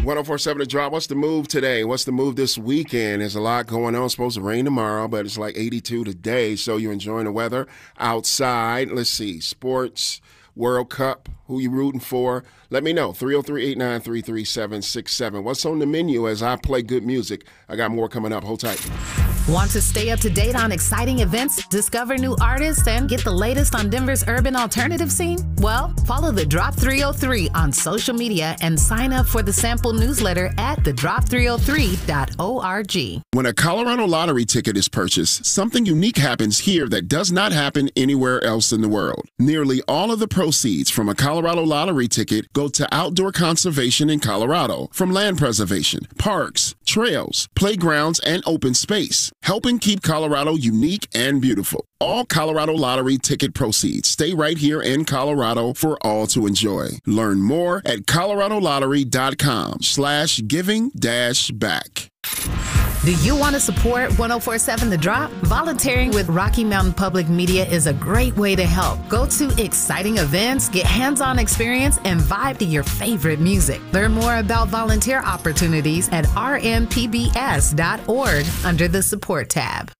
1047 The Drop. What's the move today? What's the move this weekend? There's a lot going on. It's supposed to rain tomorrow, but it's like 82 today, so you're enjoying the weather outside. Let's see. Sports, World Cup, who you rooting for? Let me know. 303-893-3767. What's on the menu as I play good music? I got more coming up. Hold tight. Want to stay up to date on exciting events, discover new artists, and get the latest on Denver's urban alternative scene? Well, follow The Drop 303 on social media and sign up for the sample newsletter at thedrop303.org. When a Colorado lottery ticket is purchased, something unique happens here that does not happen anywhere else in the world. Nearly all of the proceeds from a Colorado lottery ticket go to outdoor conservation in Colorado, from land preservation, parks, trails, playgrounds, and open space, helping keep Colorado unique and beautiful. All Colorado lottery ticket proceeds stay right here in Colorado for all to enjoy. Learn more at coloradolottery.com/giving-back. Do you want to support 1047 The Drop? Volunteering with Rocky Mountain Public Media is a great way to help. Go to exciting events, get hands-on experience, and vibe to your favorite music. Learn more about volunteer opportunities at rmpbs.org under the support tab.